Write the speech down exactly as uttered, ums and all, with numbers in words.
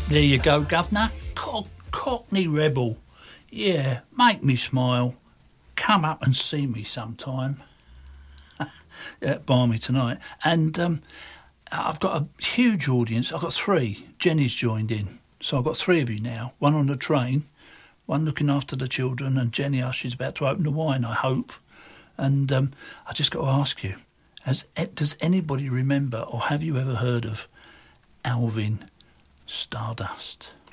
There you go, Governor. Co- Cockney rebel. Yeah, make me smile. Come up and see me sometime. Yeah, buy me tonight. And um, I've got a huge audience. I've got three. Jenny's joined in. So I've got three of you now. One on the train, one looking after the children, and Jenny, oh, she's about to open the wine, I hope. And um, I just got to ask you, has, does anybody remember or have you ever heard of Alvin Stardust?